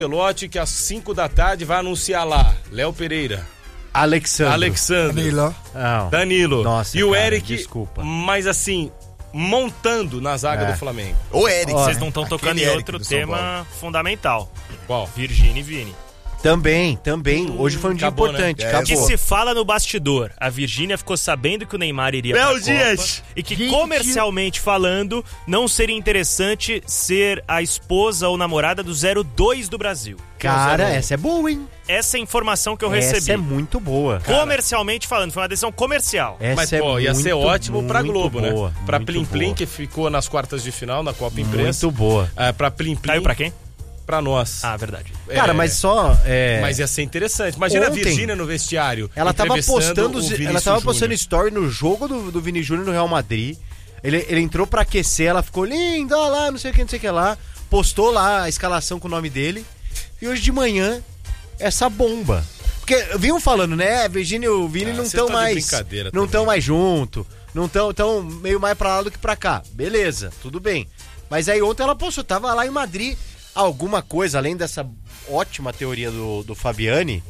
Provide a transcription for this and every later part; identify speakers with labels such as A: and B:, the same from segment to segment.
A: Pelote que às 5 da tarde vai anunciar lá, Léo Pereira, Alexandro, Danilo.
B: Nossa,
A: e o
B: cara,
A: Eric,
B: desculpa.
A: Mas assim, montando na zaga do Flamengo.
C: O Eric.
D: Vocês não estão tocando em outro
C: do São
D: tema fundamental.
A: Qual?
D: Virgínia e Vini.
B: Também. Hoje foi um dia
A: acabou,
B: importante.
A: né?
D: O que
B: Acabou.
D: se fala no bastidor? A Virgínia ficou sabendo que o Neymar iria pra
A: Léo
D: Copa
A: Dias.
D: e que, comercialmente falando, não seria interessante ser a esposa ou namorada do 02 do Brasil.
B: Cara, essa é boa, hein?
D: Essa é a informação que eu recebi.
B: Essa é muito boa.
D: Comercialmente falando, foi uma decisão comercial.
B: Essa
A: Mas,
B: é
A: pô, ia ser
B: muito,
A: ótimo pra
B: muito
A: Globo,
B: boa,
A: né? Pra
B: muito
A: Plim Plim,
B: boa.
A: que ficou nas quartas de final na Copa Imprensa.
B: Muito boa.
A: Pra Plim Plim.
D: Caiu pra quem?
A: Pra nós.
D: Ah, verdade.
B: Cara, mas só...
A: Mas ia ser interessante. Imagina
B: Ontem,
A: a Virgínia no vestiário.
B: Ela tava
A: entrevistando
B: postando story no jogo do Vini Júnior no Real Madrid. Ele entrou pra aquecer, ela ficou linda, olha lá, não sei o que lá. Postou lá a escalação com o nome dele. E hoje de manhã, essa bomba. Porque vinham falando, né? Virgínia e o Vini não estão mais... Não estão mais junto. Não estão meio mais pra lá do que pra cá. Beleza, tudo bem. Mas aí ontem ela postou, tava lá em Madrid, alguma coisa, além dessa ótima teoria do Fabiani,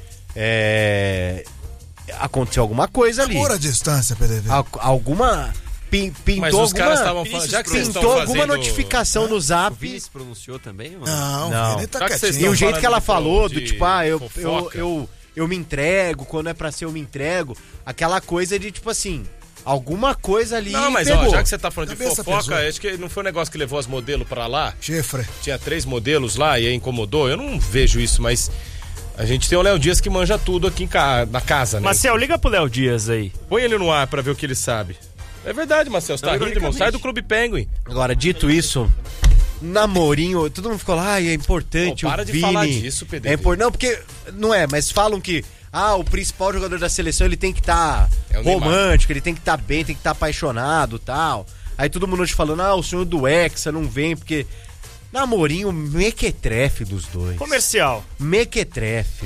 B: aconteceu alguma coisa ali.
E: Por a distância, PDV.
B: Alguma... Pintou
A: Mas os caras estavam
B: alguma,
A: falando, já que vocês estão
B: pintou alguma
A: fazendo...
B: notificação no Zap.
F: O Vini se pronunciou também? Mano?
E: Não, ele tá
A: Já que vocês
E: quietinho.
B: E o jeito
A: falando
B: que ela
A: de
B: falou, do tipo,
A: fofoca.
B: eu me entrego, quando é pra ser eu me entrego, aquela coisa de tipo assim, alguma coisa ali
A: Não, mas
B: pegou.
A: ó, já que você tá falando de
E: Cabeça
A: fofoca,
E: pesou.
A: acho que não foi um negócio que levou as modelos pra lá?
E: Chifre.
A: Tinha 3 modelos lá e aí incomodou? Eu não vejo isso, mas a gente tem o Léo Dias que manja tudo aqui na casa, né?
D: Marcel, liga pro Léo Dias aí.
A: Põe ele no ar pra ver o que ele sabe. É verdade, Marcel, você tá rindo, irmão? Sai do Clube Penguin.
B: Agora, dito isso, namorinho, todo mundo ficou lá, é importante,
A: Pô, para
B: o
A: de
B: Vini.
A: falar disso, PDV.
B: Não, porque não é, mas falam que o principal jogador da seleção, ele tem que estar
A: o Neymar.
B: romântico, ele tem que estar bem, tem que estar apaixonado, tal. Aí todo mundo te falando, o senhor do Hexa não vem, porque namorinho mequetrefe dos dois.
D: Comercial.
B: Mequetrefe.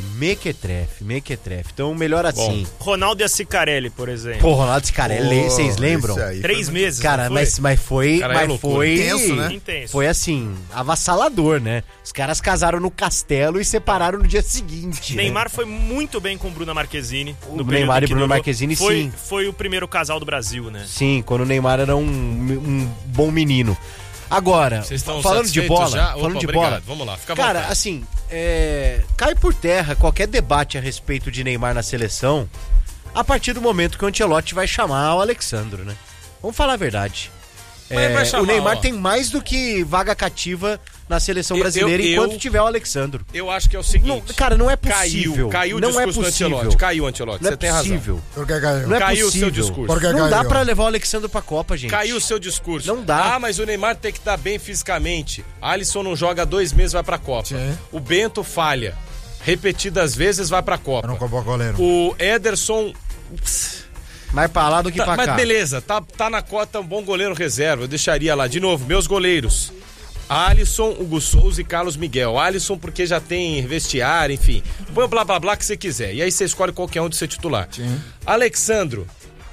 B: Então, melhor assim.
D: Ronaldo e a Cicarelli, por exemplo.
B: Pô, Ronaldo Scarelli, vocês lembram?
D: 3 meses,
B: Cara,
D: não foi?
B: mas foi...
A: Cara, é loucura.
B: foi
E: Intenso, né?
D: Intenso.
B: Foi assim, avassalador, né? Os caras casaram no castelo e separaram no dia seguinte.
D: Neymar foi muito bem com Bruna Marquezine.
B: O Neymar e Bruna Marquezine, sim.
D: Foi o primeiro casal do Brasil, né?
B: Sim, quando o Neymar era um bom menino. Agora,
A: Vocês estão
B: falando de
A: satisfeitos
B: bola,
A: já?
B: falando
A: Opa,
B: de
A: obrigado.
B: bola.
A: Vamos lá, fica à
B: Cara,
A: vontade.
B: assim, cai por terra qualquer debate a respeito de Neymar na seleção a partir do momento que o Ancelotti vai chamar o Alexandro, né? Vamos falar a verdade.
A: Mas vai chamar,
B: o Neymar
A: ó.
B: tem mais do que vaga cativa na seleção brasileira enquanto tiver o Alexandro.
A: Eu acho que é o seguinte...
B: Não, cara, não é possível.
A: Caiu o
B: não
A: discurso
B: é
A: do
B: possível.
A: Ancelotti. Caiu o Ancelotti,
B: Não
A: você
B: é
A: tem razão.
B: possível.
E: Porque caiu.
B: Não é
A: Caiu o
B: possível.
A: seu discurso.
E: Porque
B: Não dá
E: caiu.
B: pra levar o Alexandro pra Copa, gente.
A: Caiu o seu discurso.
B: Não dá.
A: Mas o Neymar tem que estar bem fisicamente. Alisson não joga 2 meses, vai pra Copa.
E: Sim.
A: O Bento falha. Repetidas vezes vai pra Copa.
E: Não acabou o goleiro.
A: O Ederson...
B: Mais pra lá do que pra
A: mas
B: cá.
A: beleza, tá na cota um bom goleiro reserva. Eu deixaria lá. De novo, meus goleiros. Alisson, Hugo Souza e Carlos Miguel. Alisson porque já tem vestiário, enfim. Põe o blá blá blá que você quiser. E aí você escolhe qualquer um de ser titular.
E: Sim.
A: Alexandro.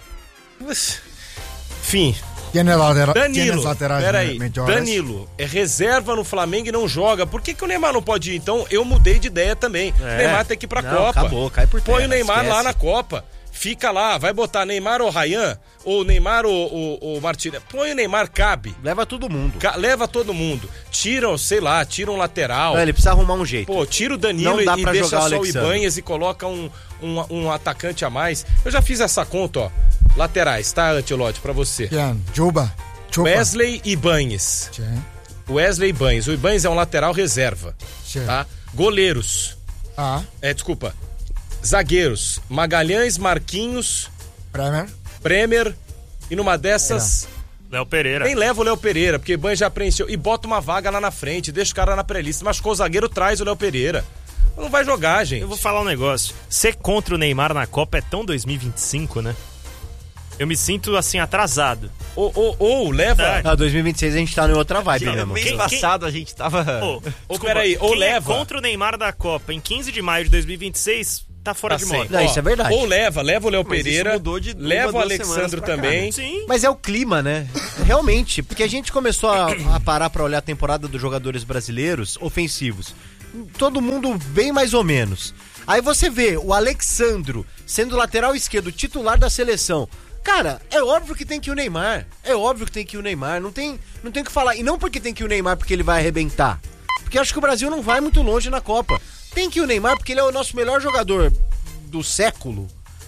A: Enfim.
E: Quem é lateral?
A: Danilo, peraí,
E: melhores?
A: Danilo é reserva no Flamengo e não joga. Por que o Neymar não pode ir? Então eu mudei de ideia também. O Neymar tem que ir pra
B: Não,
A: Copa.
B: acabou, cai por terra,
A: Põe o Neymar
B: esquece.
A: lá na Copa. Fica lá, vai botar Neymar ou Ryan, ou Neymar ou Martínez. Põe o Neymar, cabe.
B: Leva todo mundo.
A: Leva todo mundo. Tira, sei lá, tira um lateral.
B: Não, ele precisa arrumar um jeito.
A: Pô, tira o Danilo
B: Não dá
A: e
B: pra
A: deixa
B: jogar o
A: só o
B: Alexandre.
A: Ibanez e coloca um atacante a mais. Eu já fiz essa conta, ó. Laterais, tá, Ancelotti, pra você.
E: Quem? Juba.
A: Wesley e Ibanez.
E: Sim.
A: Wesley e Ibanez. O Ibanez é um lateral reserva,
E: Sim.
A: tá? Goleiros. Desculpa. Zagueiros. Magalhães, Marquinhos, Bremer. E numa dessas...
D: Léo Pereira.
A: Nem leva o Léo Pereira, porque o Ibanez já preencheu. E bota uma vaga lá na frente, deixa o cara na pré-lista. Machucou o zagueiro, traz o Léo Pereira. Não vai jogar, gente.
D: Eu vou falar um negócio. Ser contra o Neymar na Copa é tão 2025, né? Eu me sinto, assim, atrasado.
A: Ou leva...
B: 2026 a gente tá em outra vibe, né, mano?
F: Mês passado a gente tava...
A: peraí, ou
D: quem
A: leva...
D: é contra o Neymar da Copa em 15 de maio de 2026, tá fora de moda.
B: Não, isso é verdade.
A: Ou leva o Léo
F: Mas
A: Pereira,
F: isso mudou de
A: leva o
F: 2 semanas
A: Alexandro
F: pra cá,
A: também.
F: né?
D: Sim.
B: Mas é o clima, né? Realmente, porque a gente começou a parar pra olhar a temporada dos jogadores brasileiros ofensivos. todo mundo bem mais ou menos. Aí você vê o Alexandro sendo lateral esquerdo titular da seleção. Cara, é óbvio que tem que ir o Neymar. Não tem o que falar. E não porque tem que ir o Neymar porque ele vai arrebentar. Porque acho que o Brasil não vai muito longe na Copa. Tem que ir o Neymar porque ele é o nosso melhor jogador do século.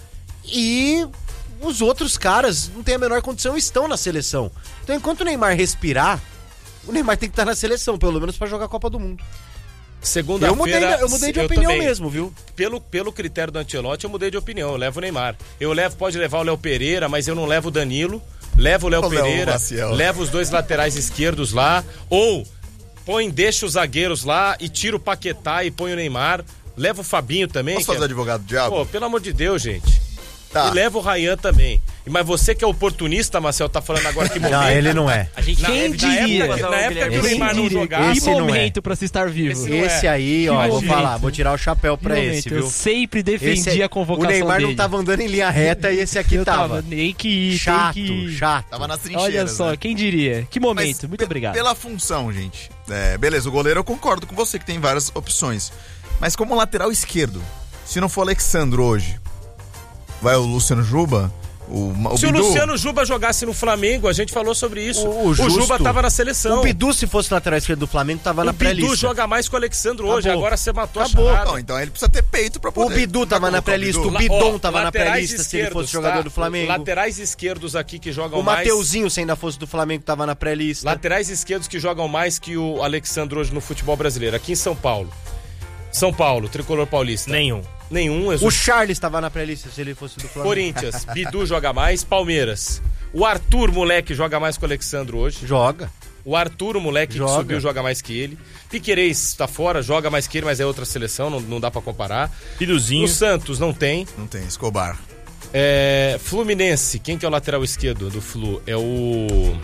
B: E os outros caras não têm a menor condição e estão na seleção. Então enquanto o Neymar respirar, o Neymar tem que estar na seleção, pelo menos pra jogar a Copa do Mundo.
A: Segunda-feira...
B: Eu mudei de opinião
A: também.
B: mesmo, viu?
A: Pelo critério do Ancelotti, eu mudei de opinião. Eu levo o Neymar. Pode levar o Léo Pereira, mas eu não levo o Danilo. Levo o Léo Pereira, levo os dois laterais esquerdos lá. Ou deixa os zagueiros lá e tira o Paquetá e põe o Neymar. Leva o Fabinho também.
C: Posso fazer advogado do diabo?
A: Pô, pelo amor de Deus, gente.
C: Tá.
A: E leva o Ryan também. Mas você que é oportunista, Marcel, tá falando agora que momento.
B: Não, ele não é.
F: A gente
G: Quem diria?
A: Na época que o Neymar não jogava.
G: Que
B: Esse não é.
G: momento pra se estar vivo.
B: Esse aí, ó, vou
G: momento.
B: falar, vou tirar o chapéu pra
G: Que
B: esse,
G: momento.
B: viu?
G: Eu sempre defendi a convocação
B: O Neymar
G: dele.
B: não tava andando em linha reta e esse aqui tava.
G: Tem que ir,
B: Chato,
G: tem que ir.
B: chato.
C: Tava nas trincheiras.
G: Olha só,
C: né?
G: quem diria? Que momento,
C: Mas
G: muito obrigado.
C: Pela função, gente. Beleza, o goleiro eu concordo com você que tem várias opções. Mas como lateral esquerdo, se não for Alexandro hoje, vai o Luciano Juba?
A: Se
C: Bidu?
A: o Luciano Juba jogasse no Flamengo, a gente falou sobre isso.
B: O
A: O Juba
B: Justo.
A: tava na seleção.
B: O Bidu, se fosse lateral esquerdo do Flamengo, tava na
A: O Bidu
B: pré-lista.
A: joga mais que o Alexandro hoje,
B: Acabou.
A: agora você matou
B: Acabou.
A: a charada.
C: Não, então ele precisa ter peito pra
B: O
C: poder.
B: Bidu tava
C: Vai
B: na
C: colocar
B: pré-lista, o
C: Bidu?
B: Bidon tava na
A: laterais
B: pré-lista se ele fosse
A: esquerdos,
B: jogador
A: tá?
B: do Flamengo.
A: Laterais esquerdos aqui que jogam
B: O
A: mais.
B: Mateuzinho, se ainda fosse do Flamengo, tava na pré-lista.
A: Laterais esquerdos que jogam mais que o Alexandro hoje no futebol brasileiro, aqui em São Paulo. São Paulo, tricolor paulista.
D: Nenhum.
B: O Charles tava na pré-lista se ele fosse do Flamengo.
A: Corinthians, Bidu joga mais, Palmeiras. O Arthur, moleque, joga mais que o Alexandro hoje.
B: Joga.
A: O Arthur, o moleque que subiu, joga mais que ele. Piquerez tá fora, joga mais que ele, mas é outra seleção, não dá pra comparar.
D: Biduzinho.
A: O Santos não tem.
C: Não tem, Escobar.
A: Fluminense, quem que é o lateral esquerdo do Flu? É o...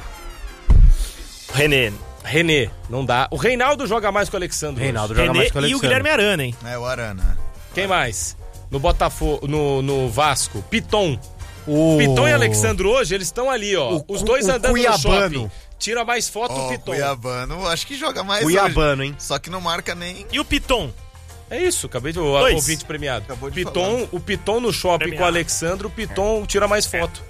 A: René, não dá. O Reinaldo joga mais que o Alexandro.
B: Reinaldo
A: hoje.
B: joga mais que o
D: E o
B: Alexandre.
D: Guilherme Arana, hein?
C: É o Arana.
A: Quem mais? No Botafogo, no Vasco, Piton.
B: O
A: Piton e Alexandro hoje, eles estão ali, ó. Os dois
B: o
A: andando
B: Cuiabano.
A: no shopping. Tira mais foto do
C: Ó,
A: Piton.
C: Cuiabano, acho que joga mais
B: Cuiabano, hein?
C: Só que não marca nem...
D: E o Piton?
A: É isso, acabei de
D: Dois.
A: ouvinte premiado.
C: Acabou de
A: O Piton no shopping
D: Premiado.
A: com o Alexandro, o Piton tira mais foto.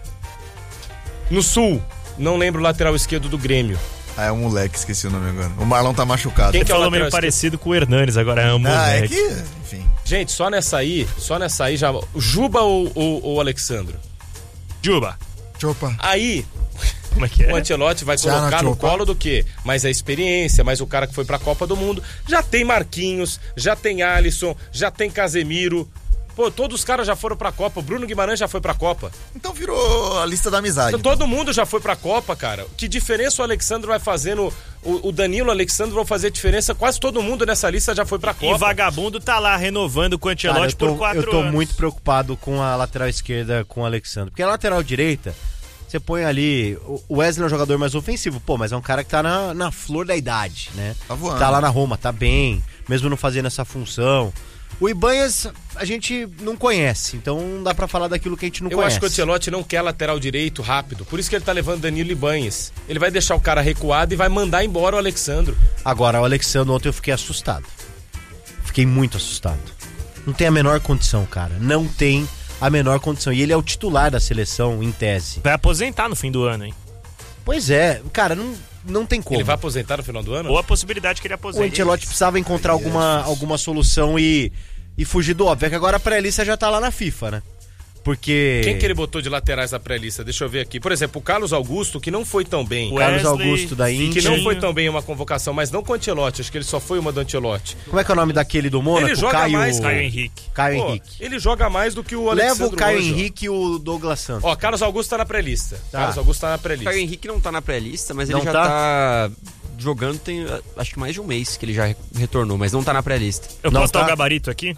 A: No Sul, não lembro o lateral esquerdo do Grêmio.
C: Ah, é um moleque, esqueci o nome agora. O Marlon tá machucado.
A: Quem
D: Ele
A: que é o
D: falou
A: lateral
D: meio parecido com o Hernanes, agora é um
C: Ah, é
D: moleque.
C: que... Enfim.
A: Gente, só nessa aí já... Juba ou Alexandro?
D: Juba.
E: Chopa.
A: Aí,
D: Como é que é?
A: o Ancelotti vai
E: Tiana
A: colocar no
E: Chopa.
A: colo do quê? Mais a experiência, mais o cara que foi pra Copa do Mundo. Já tem Marquinhos, já tem Alisson, já tem Casemiro. Pô, todos os caras já foram pra Copa. O Bruno Guimarães já foi pra Copa.
C: Então virou a lista da amizade.
A: Então, todo mundo já foi pra Copa, cara. Que diferença o Alexandre vai fazer no... O Danilo, o Alexandre vão fazer diferença. Quase todo mundo nessa lista já foi pra Copa.
D: E vagabundo tá lá renovando com o
B: Cara,
D: Ancelotti por 4 anos.
B: eu tô muito preocupado com a lateral esquerda com o Alexandre. Porque a lateral direita, você põe ali... O Wesley é um jogador mais ofensivo, pô, mas é um cara que tá na flor da idade, né?
C: Tá voando.
B: Tá lá na Roma, tá bem, mesmo não fazendo essa função. O Ibanhas a gente não conhece, então não dá pra falar daquilo que a gente não
A: Eu
B: conhece.
A: acho que o Ancelotti não quer lateral direito rápido. Por isso que ele tá levando Danilo e Ibanhas. Ele vai deixar o cara recuado e vai mandar embora o Alexandro.
B: Agora, o Alexandre ontem eu fiquei assustado. Fiquei muito assustado. Não tem a menor condição, cara. Não tem a menor condição. E ele é o titular da seleção, em tese.
D: Vai aposentar no fim do ano, hein?
B: Pois é, cara, não tem como.
A: Ele vai aposentar no final do ano?
D: Ou a possibilidade que ele
B: O
D: aposente.
B: Ancelotti precisava encontrar alguma solução e fugir do óbvio. É que agora a pré-lista já tá lá na FIFA, né? Porque...
A: Quem que ele botou de laterais na pré-lista? Deixa eu ver aqui. Por exemplo, o Carlos Augusto, que não foi tão bem.
B: O Carlos
D: Wesley,
B: Augusto da Inter.
A: Que não foi tão bem uma convocação, mas não com o Ancelotti. Acho que ele só foi uma do Ancelotti.
B: Como é que é o nome daquele do Mônaco?
A: Ele joga mais,
D: Caio Henrique.
B: Caio
A: Pô,
B: Henrique.
A: ele joga mais do que o Alexandre.
B: Leva o Caio
A: hoje, ó.
B: Henrique e o Douglas Santos.
A: Ó, Carlos Augusto tá na pré-lista.
B: Tá.
A: Carlos Augusto tá na
F: O
A: pré-lista.
F: Caio Henrique não tá na pré-lista, mas ele
B: Não
F: já
B: tá?
F: tá jogando, tem acho que mais de um mês que ele já retornou, mas não tá na pré-lista.
D: Eu
B: Não,
D: posso dar
B: tá.
D: o gabarito aqui?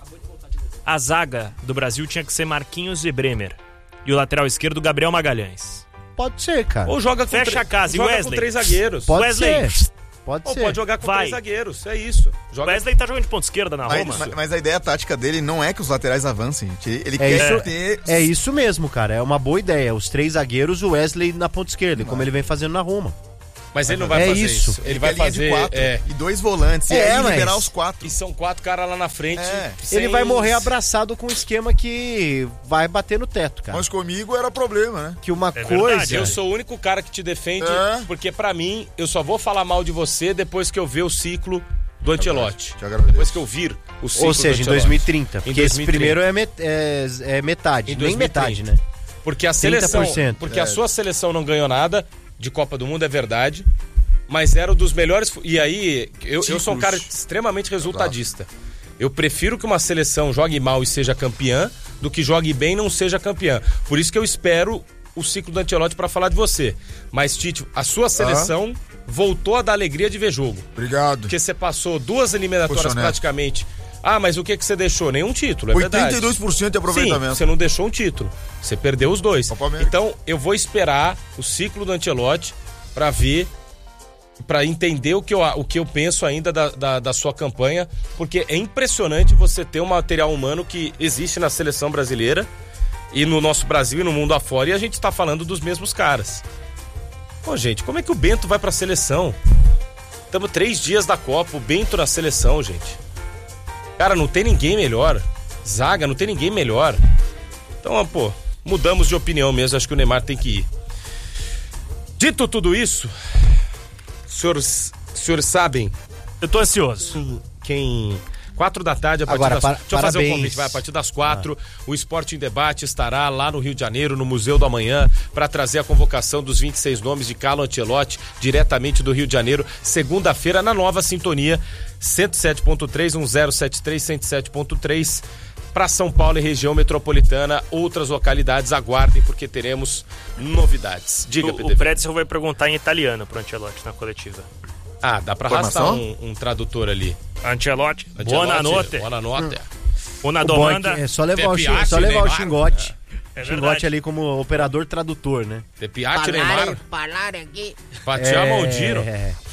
D: A zaga do Brasil tinha que ser Marquinhos e Bremer. E o lateral esquerdo, Gabriel Magalhães.
B: Pode ser, cara.
A: Ou joga com
D: Fecha a casa. E
A: joga
D: Wesley?
A: com 3 zagueiros.
B: Pode
D: Wesley.
B: ser. Pode
A: Ou
B: ser.
A: pode jogar com
D: Vai.
A: 3 zagueiros. É isso. Joga...
D: Wesley tá jogando de ponta esquerda na Roma.
C: Mas a ideia tática dele não é que os laterais avancem, gente. Ele
B: É
C: quer
B: isso,
C: ter...
B: é isso mesmo, cara. É uma boa ideia. Os 3 zagueiros, o Wesley na ponta esquerda, como ele vem fazendo na Roma.
A: Mas ele não vai
B: É
A: fazer
B: isso.
A: isso. Ele vai
C: Quer linha de
A: fazer.
C: 4
A: É,
C: e 2 volantes. E
B: É,
C: aí
B: mas-
C: liberar os 4.
A: e são 4 caras lá na frente.
B: Ele vai morrer abraçado com um esquema que vai bater no teto, cara.
C: Mas comigo era problema, né?
B: Que uma
D: verdade,
B: coisa...
A: Eu sou o único cara que te defende,
C: É.
A: porque pra mim, eu só vou falar mal de você depois que eu ver o ciclo do Ancelotti.
C: Te agradeço.
A: Depois que eu vir o ciclo
B: Ou seja, em
A: do Ancelotti.
B: 2030. Porque esse
A: 2030.
B: primeiro é metade.
A: Em
B: Nem
A: 2030.
B: metade, né?
A: Porque a seleção.
B: 30%.
A: Porque a sua seleção não ganhou nada de Copa do Mundo, é verdade. Mas era um dos melhores. E aí, eu sou um cara extremamente resultadista. Eu prefiro que uma seleção jogue mal e seja campeã do que jogue bem e não seja campeã. Por isso que eu espero o ciclo do Ancelotti pra falar de você. Mas, Tite, a sua seleção voltou a dar alegria de ver jogo.
E: Obrigado.
A: Porque você passou 2 eliminatórias
C: Poxa, né?
A: praticamente. Ah, mas o que você deixou? Nenhum título, é verdade.
C: 82% de aproveitamento.
A: Sim, você não deixou um título. Você perdeu os 2.
C: Copa América.
A: Então, eu vou esperar o ciclo do Ancelotti pra ver, pra entender o que eu penso ainda da sua campanha, porque é impressionante você ter um material humano que existe na seleção brasileira e no nosso Brasil e no mundo afora, e a gente tá falando dos mesmos caras. Pô, gente, como é que o Bento vai pra seleção? Estamos 3 dias da Copa, o Bento na seleção, gente. Cara, não tem ninguém melhor. Zaga, não tem ninguém melhor. Então, pô, mudamos de opinião mesmo, acho que o Neymar tem que ir. Dito tudo isso, senhores sabem
D: Eu tô ansioso.
A: quem... 4 da tarde, a partir
B: Agora,
A: das... Deixa eu fazer um
B: parabéns.
A: convite, vai, a partir das 4, o Esporte em Debate estará lá no Rio de Janeiro, no Museu do Amanhã, para trazer a convocação dos 26 nomes de Carlo Ancelotti, diretamente do Rio de Janeiro, segunda-feira, na nova sintonia, 107.3, 1073, 107.3, para São Paulo e região metropolitana, outras localidades, aguardem, porque teremos novidades. Diga,
D: O
A: PTV.
D: Pretzel vai perguntar em italiano pro Ancelotti na coletiva.
A: Ah, dá pra arrastar
C: Informação?
A: um tradutor ali.
D: Ancelotti, buonanotte.
A: Buonanotte.
D: Una
B: O bom é,
D: domanda.
B: que é só levar, o,
A: Tepiate,
B: só levar o
A: Neymar.
B: Xingote.
D: É
B: Xingote
D: verdade.
B: ali como operador tradutor, né?
A: De Piatti, Neymar,
H: Falar aqui.
A: Patia Maldino.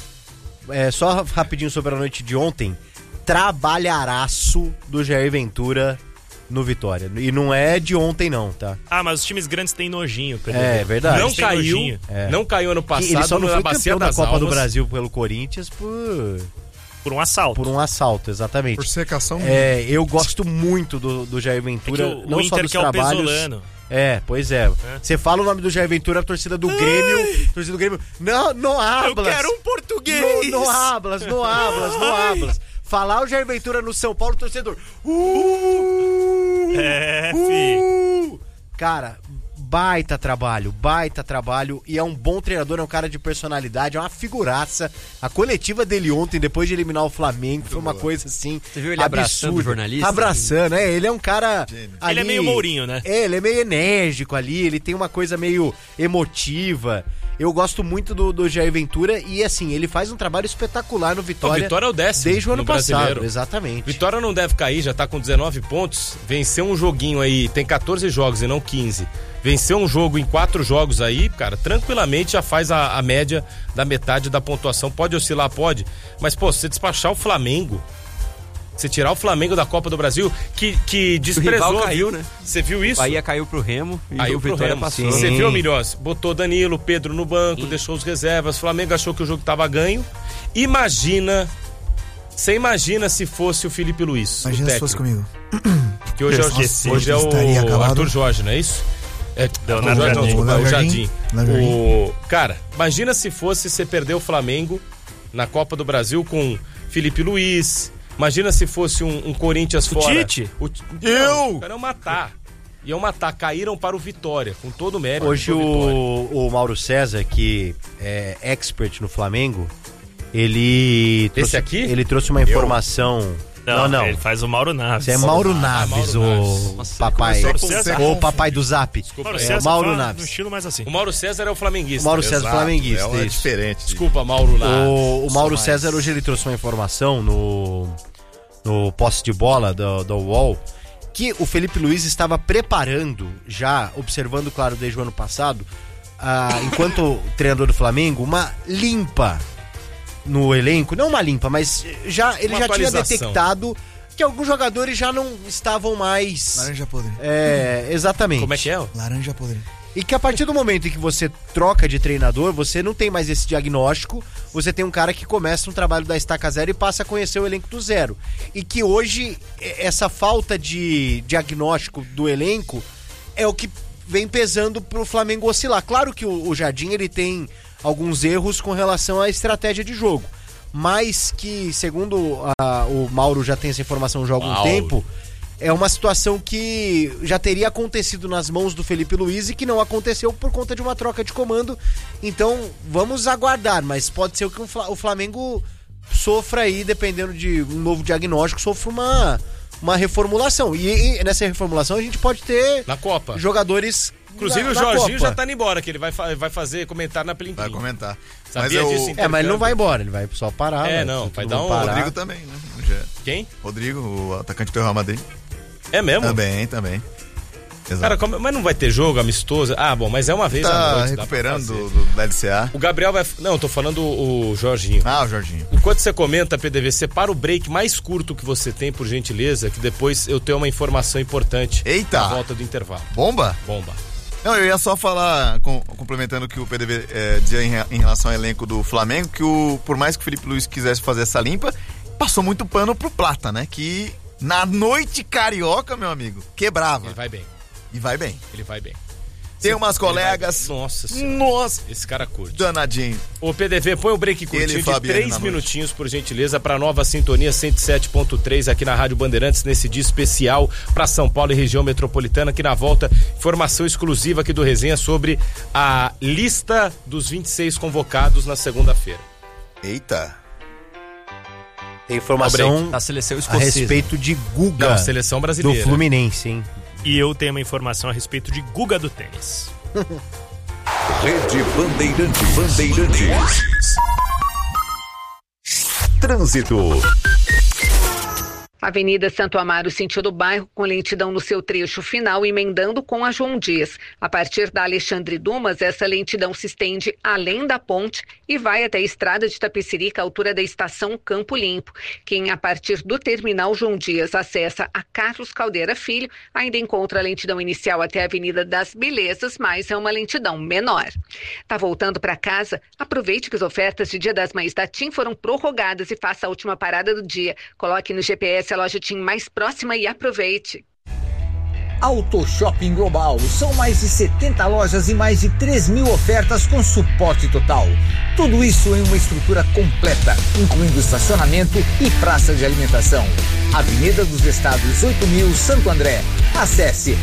B: Só rapidinho sobre a noite de ontem. Trabalharaço do Jair Ventura no Vitória. E não é de ontem não, tá?
D: Ah, mas os times grandes têm nojinho, PTV.
B: É verdade.
A: Não
D: Eles têm
A: caiu,
D: nojinho.
A: não caiu ano
B: Que ele
A: passado
B: só não
A: na
B: foi
A: Bacia
B: campeão da
A: das
B: Copa do
A: Almas.
B: Brasil pelo Corinthians por
D: Por um assalto.
B: um assalto, exatamente.
E: Por secação.
B: Eu gosto muito do Jair
D: É
B: Ventura,
D: que
B: não
D: o
B: só
D: Inter
B: dos
D: que é o
B: trabalhos.
D: Pesolano.
B: Pois é. Você fala o nome do Jair Ventura, a torcida do Grêmio. Torcida do Grêmio. Não hablas.
D: português!
B: Não hablas. Falar o Jair Ventura no São Paulo, torcedor.
D: É, fi.
B: Cara, baita trabalho. E é um bom treinador, é um cara de personalidade, é uma figuraça. A coletiva dele ontem, depois de eliminar o Flamengo, foi uma coisa assim.
F: Você viu ele abraçando o jornalista?
B: Abraçando, ele é um cara. Ali,
D: Ele é meio Mourinho, né?
B: Ele é meio enérgico ali, ele tem uma coisa meio emotiva. Eu gosto muito do Jair Ventura e, assim, ele faz um trabalho espetacular no Vitória.
A: O Vitória é o 10º
B: desde o ano
A: no
B: passado,
A: Brasileiro.
B: exatamente.
A: Vitória não deve cair, já tá com 19 pontos. Venceu um joguinho aí, tem 14 jogos e não 15. Venceu um jogo em 4 jogos aí, cara, tranquilamente já faz a média da metade da pontuação. Pode oscilar, pode. Mas, pô, se você despachar o Flamengo, você tirar o Flamengo da Copa do Brasil, que desprezou.
F: rival caiu, né?
A: Você viu isso?
F: Bahia caiu pro Remo e
A: Aí
F: o Vitória passou.
A: Você viu, Milhós? Botou Danilo, Pedro no banco, deixou os reservas. O Flamengo achou que o jogo tava ganho. Você imagina se fosse o Felipe Luiz,
E: Imagina
A: o
E: se fosse
A: técnico.
E: comigo.
A: Que hoje é
E: estaria
A: o
E: acabado.
A: Arthur Jorge, não é isso?
D: Leonardo
A: Arthur Jorge, não,
D: Jardim.
A: desculpa, é o
E: Léo
A: Jardim.
E: Jardim.
A: Cara, imagina se fosse você perder o Flamengo na Copa do Brasil com Felipe Luiz. Imagina se fosse um Corinthians fora.
D: Tite?
A: Eu! Iam matar. Caíram para o Vitória, com todo o mérito.
B: Hoje
A: do Vitória.
B: o Mauro César, que é expert no Flamengo, ele trouxe uma informação. Não.
D: Ele faz o Mauro Naves.
B: Você é Mauro Naves,
A: Mauro
B: o papai.
C: começou com
D: César.
B: O papai do Zap.
D: Mauro
B: É,
D: César
B: Mauro
D: fala
B: Naves.
D: no estilo mais assim.
A: O Mauro César é o flamenguista.
B: O Mauro César
C: Exato,
B: flamenguista.
C: É
B: isso.
C: diferente.
A: Desculpa, Mauro lá.
B: O Mauro César hoje ele trouxe uma informação no posse de bola do UOL que o Felipe Luiz estava preparando, já observando, claro, desde o ano passado, enquanto treinador do Flamengo, uma limpa no elenco. Não uma limpa, mas ele
A: Uma
B: já tinha
A: atualização.
B: detectado que alguns jogadores já não estavam mais...
E: Laranja podre.
B: Exatamente.
A: Como é que é?
E: Laranja podre.
B: E que a partir do momento em que você troca de treinador, você não tem mais esse diagnóstico, você tem um cara que começa um trabalho da estaca zero e passa a conhecer o elenco do zero. E que hoje, essa falta de diagnóstico do elenco é o que vem pesando pro Flamengo oscilar. Claro que o Jardim, ele tem alguns erros com relação à estratégia de jogo, mas que, segundo o Mauro já tem essa informação já há algum tempo, é uma situação que já teria acontecido nas mãos do Felipe Luiz e que não aconteceu por conta de uma troca de comando. Então, vamos aguardar, mas pode ser que o Flamengo sofra aí, dependendo de um novo diagnóstico, sofra uma reformulação. E nessa reformulação a gente pode ter
A: na Copa
B: jogadores.
A: Inclusive o Jorginho já tá indo embora, que ele vai fazer comentar na Plim Plim.
C: Vai comentar.
A: Sabia disso?
B: Mas ele não vai embora, ele vai só parar.
A: Vai dar um...
C: O Rodrigo também, né?
A: Quem?
C: Rodrigo, o atacante do Real Madrid.
A: É mesmo?
C: Também.
A: Cara,
C: Exato.
A: mas não vai ter jogo amistoso? Ah, bom, mas é uma vez à noite.
C: Recuperando da LCA.
A: O Gabriel vai... Não, eu tô falando o Jorginho.
C: Ah, o Jorginho.
A: Enquanto você comenta, PDV, separa o break mais curto que você tem, por gentileza, que depois eu tenho uma informação importante.
C: Eita!
A: Na volta do intervalo.
C: Bomba? Não, eu ia só falar, complementando o que o PDV dizia em relação ao elenco do Flamengo, que por mais que o Felipe Luiz quisesse fazer essa limpa, passou muito pano pro Plata, né? Que na noite carioca, meu amigo, quebrava.
A: Ele vai bem.
C: E vai bem.
A: Ele vai bem.
C: Tem umas colegas...
A: Nossa senhora. Esse cara curte.
C: Danadinho.
A: Ô, PDV, põe o break curtinho de 3 minutinhos, por gentileza, pra nova sintonia 107.3 aqui na Rádio Bandeirantes, nesse dia especial pra São Paulo e região metropolitana. Aqui na volta, informação exclusiva aqui do Resenha sobre a lista dos 26 convocados na segunda-feira.
C: Eita.
B: Tem informação
F: da seleção
B: a
F: escocesa.
B: respeito de Guga.
A: Não, seleção brasileira.
B: Do Fluminense, hein?
D: E eu tenho uma informação a respeito de Guga do tênis.
H: Rede Bandeirantes. Trânsito.
I: Avenida Santo Amaro, sentido bairro, com lentidão no seu trecho final, emendando com a João Dias. A partir da Alexandre Dumas, essa lentidão se estende além da ponte e vai até a estrada de Tapecerica, à altura da estação Campo Limpo. Quem, a partir do terminal João Dias, acessa a Carlos Caldeira Filho, ainda encontra a lentidão inicial até a Avenida das Belezas, mas é uma lentidão menor. Tá voltando para casa? Aproveite que as ofertas de Dia das Mães da TIM foram prorrogadas e faça a última parada do dia. Coloque no GPS a loja TIM mais próxima e aproveite.
J: Auto Shopping Global. São mais de 70 lojas e mais de 3.000 ofertas com suporte total. Tudo isso em uma estrutura completa, incluindo estacionamento e praça de alimentação. Avenida dos Estados 8.000, Santo André. Acesse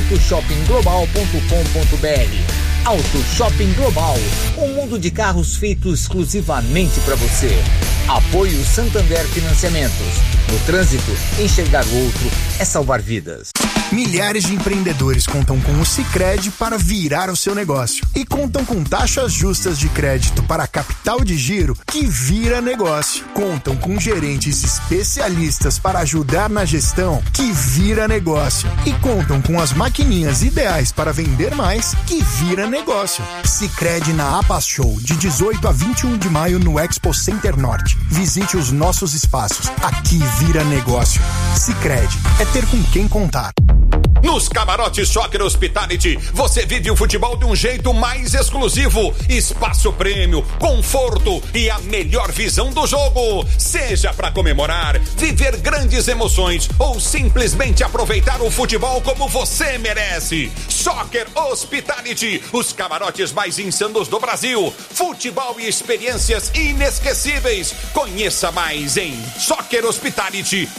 J: autoshoppingglobal.com.br. Auto Shopping Global, um mundo de carros feito exclusivamente para você. Apoio Santander Financiamentos. No trânsito, enxergar o outro é salvar vidas.
K: Milhares de empreendedores contam com o Sicredi para virar o seu negócio. E contam com taxas justas de crédito para capital de giro que vira negócio. Contam com gerentes especialistas para ajudar na gestão que vira negócio. E contam com as maquininhas ideais para vender mais que vira negócio. Sicredi na APAS Show, de 18 a 21 de maio no Expo Center Norte. Visite os nossos espaços. Aqui vira negócio. Sicredi é ter com quem contar.
H: Nos camarotes Soccer Hospitality, você vive o futebol de um jeito mais exclusivo. Espaço prêmio, conforto e a melhor visão do jogo. Seja para comemorar, viver grandes emoções ou simplesmente aproveitar o futebol como você merece. Soccer Hospitality, os camarotes mais insanos do Brasil. Futebol e experiências inesquecíveis. Conheça mais em Soccer Hospitality.